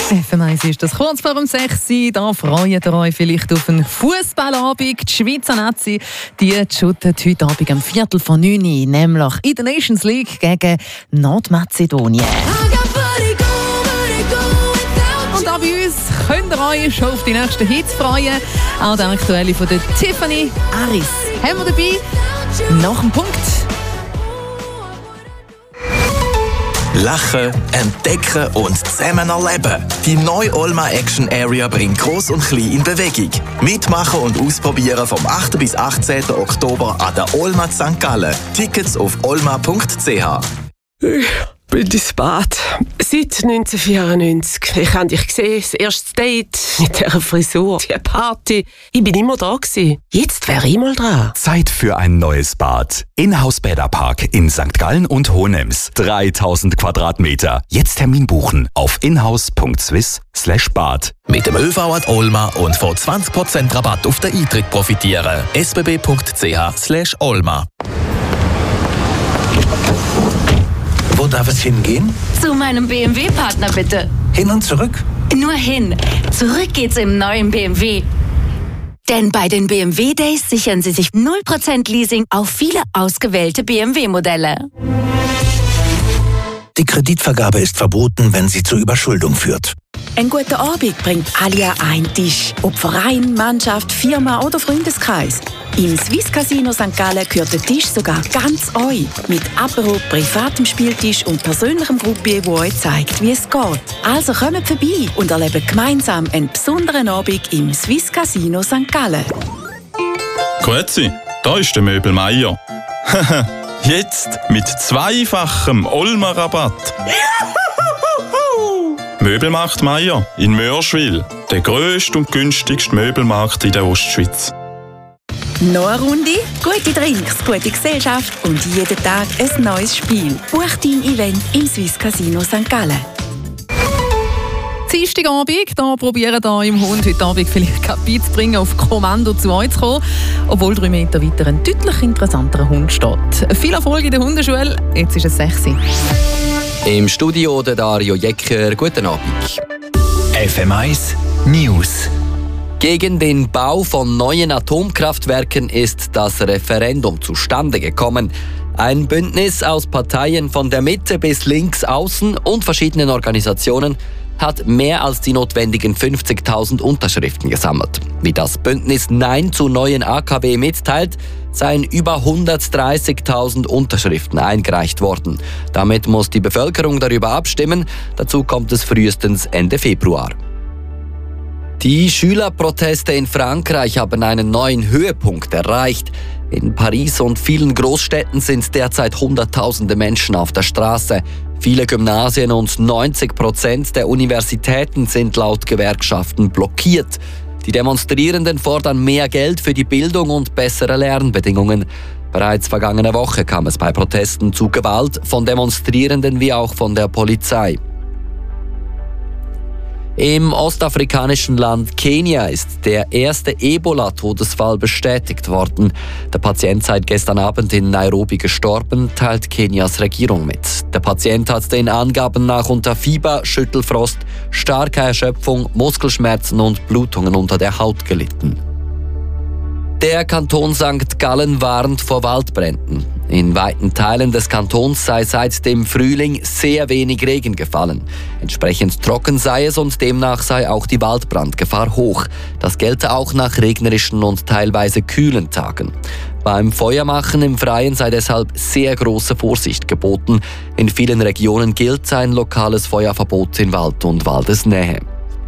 FM1 ist das kurz vor 6 Uhr. Da freut ihr euch vielleicht auf einen Fußballabend. Die Schweizer Nazi shootet heute Abend am 8:45, nämlich in der Nations League gegen Nordmazedonien. Und auch bei uns könnt ihr euch schon auf die nächsten Hits freuen. Auch der aktuelle von der Tiffany Aris haben wir dabei. Nach dem Punkt. Lachen, entdecken und zusammen erleben. Die neue Olma Action Area bringt Gross und Klein in Bewegung. Mitmachen und ausprobieren vom 8. bis 18. Oktober an der Olma St. Gallen. Tickets auf olma.ch. Bin ins Bad. Seit 1994. Ich habe dich gesehen, das erste Date mit dieser Frisur, die Party. Ich bin immer da gewesen. Jetzt wäre ich mal dran. Zeit für ein neues Bad. Inhouse Bäderpark in St. Gallen und Hohenems. 3000 Quadratmeter. Jetzt Termin buchen auf inhouse.swiss/bad. Mit dem ÖV an Olma und von 20% Rabatt auf den Eintritt profitieren. sbb.ch/olma. Wo darf es hingehen? Zu meinem BMW-Partner bitte. Hin und zurück? Nur hin. Zurück geht's im neuen BMW. Denn bei den BMW Days sichern Sie sich 0% Leasing auf viele ausgewählte BMW-Modelle. Die Kreditvergabe ist verboten, wenn sie zur Überschuldung führt. Ein guter Abend bringt alle an einen Tisch. Ob Verein, Mannschaft, Firma oder Freundeskreis. Im Swiss Casino St. Gallen gehört der Tisch sogar ganz euch. Mit Apero, privatem Spieltisch und persönlichem Gruppier, wo euch zeigt, wie es geht. Also kommt vorbei und erlebt gemeinsam einen besonderen Abend im Swiss Casino St. Gallen. Grüezi, da ist der Möbel Meier. Jetzt mit zweifachem Olma-Rabatt. Möbelmarkt Meier in Mörschwil. Der grösste und günstigste Möbelmarkt in der Ostschweiz. Noch eine Runde, gute Drinks, gute Gesellschaft und jeden Tag ein neues Spiel. Buch dein Event im Swiss Casino St. Gallen. Dienstagabend, da probieren wir im Hund heute Abend vielleicht Kapiz zu bringen, auf Kommando zu euch zu kommen, obwohl 3 Meter weiter ein deutlich interessanterer Hund steht. Viel Erfolg in der Hundeschule, jetzt ist es 6 Uhr. Im Studio der Dario Jecker, guten Abend. FM1 News. Gegen den Bau von neuen Atomkraftwerken ist das Referendum zustande gekommen. Ein Bündnis aus Parteien von der Mitte bis links außen und verschiedenen Organisationen hat mehr als die notwendigen 50.000 Unterschriften gesammelt. Wie das Bündnis Nein zu neuen AKW mitteilt, seien über 130.000 Unterschriften eingereicht worden. Damit muss die Bevölkerung darüber abstimmen. Dazu kommt es frühestens Ende Februar. Die Schülerproteste in Frankreich haben einen neuen Höhepunkt erreicht. In Paris und vielen Großstädten sind derzeit Hunderttausende Menschen auf der Straße. Viele Gymnasien und 90% der Universitäten sind laut Gewerkschaften blockiert. Die Demonstrierenden fordern mehr Geld für die Bildung und bessere Lernbedingungen. Bereits vergangene Woche kam es bei Protesten zu Gewalt von Demonstrierenden wie auch von der Polizei. Im ostafrikanischen Land Kenia ist der erste Ebola-Todesfall bestätigt worden. Der Patient sei gestern Abend in Nairobi gestorben, teilt Kenias Regierung mit. Der Patient hat den Angaben nach unter Fieber, Schüttelfrost, starker Erschöpfung, Muskelschmerzen und Blutungen unter der Haut gelitten. Der Kanton St. Gallen warnt vor Waldbränden. In weiten Teilen des Kantons sei seit dem Frühling sehr wenig Regen gefallen. Entsprechend trocken sei es und demnach sei auch die Waldbrandgefahr hoch. Das gelte auch nach regnerischen und teilweise kühlen Tagen. Beim Feuermachen im Freien sei deshalb sehr große Vorsicht geboten. In vielen Regionen gilt ein lokales Feuerverbot in Wald und Waldesnähe.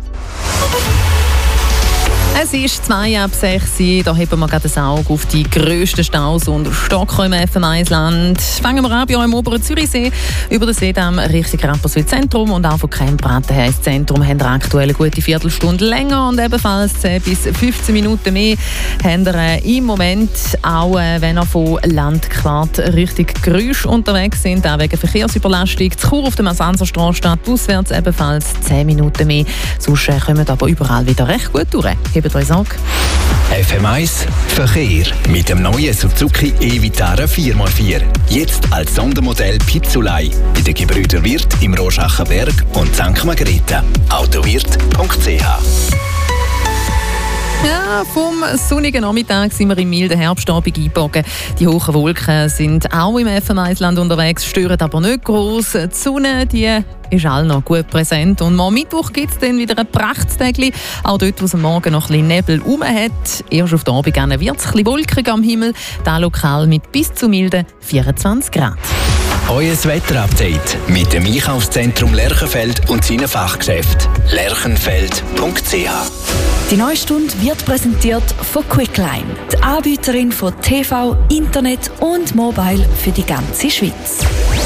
Es ist 5:02, da heben wir gerade ein Auge auf die grössten Staus und Stockholm FM1-Land. Fangen wir an bei euch im oberen Zürichsee, über den Seedamm Richtung Rapperswil Zentrum und auch von Kempraten her ins Zentrum haben wir aktuell eine gute Viertelstunde länger und ebenfalls 10 bis 15 Minuten mehr haben wir im Moment, auch wenn ihr von Landquart Richtung Grüsch unterwegs sind, auch wegen Verkehrsüberlastung. Zu Chur auf der Masanserstraße statt auswärts ebenfalls 10 Minuten mehr. Sonst kommen aber überall wieder recht gut durch. Hebt geben euch Sorge. FM1 Verkehr mit dem neuen Suzuki e-Vitara 4x4. Jetzt als Sondermodell Pizzolei bei den Gebrüder Wirth im Roschachenberg und St. Margrethe. Autowirt.ch. Ja, vom sonnigen Nachmittag sind wir im milden Herbstabend eingebogen. Die hohen Wolken sind auch im FM1-Land unterwegs, stören aber nicht gross. Die Sonne, die ist all noch gut präsent. Und am Mittwoch gibt es dann wieder ein Prachtstägli. Auch dort, wo es am Morgen noch ein bisschen Nebel rum hat. Erst auf den Abend wird es ein bisschen wolkig am Himmel. Da lokal mit bis zu milden 24 Grad. Euer Wetterupdate mit dem Einkaufszentrum Lerchenfeld und seinen Fachgeschäften. Lerchenfeld.ch. Die neue Stunde wird präsentiert von Quickline, die Anbieterin von TV, Internet und Mobile für die ganze Schweiz.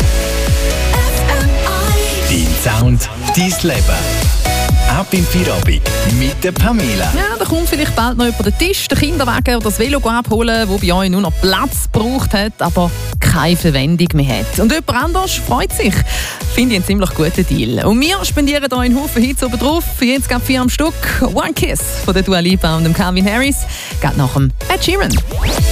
Dein Sound, dein Leben. Ab im Feierabend mit der Pamela. Ja, da kommt vielleicht bald noch über den Tisch, den Kinderwagen oder das Velo abholen, das bei euch nur noch Platz gebraucht hat, aber keine Verwendung mehr hat. Und jemand anders freut sich. Finde ich einen ziemlich guten Deal. Und wir spendieren hier einen Haufen Hits oben drauf. Jetzt gab 4 am Stück. One Kiss von der Dua Lipa und dem Calvin Harris. Geht nach dem Ed Sheeran.